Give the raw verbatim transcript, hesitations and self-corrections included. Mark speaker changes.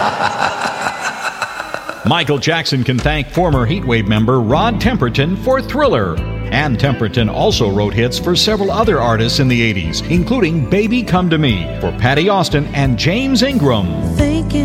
Speaker 1: Michael Jackson can thank former Heatwave member Rod Temperton for Thriller. And Temperton also wrote hits for several other artists in the eighties, including Baby Come to Me for Patty Austin and James Ingram.
Speaker 2: Thinking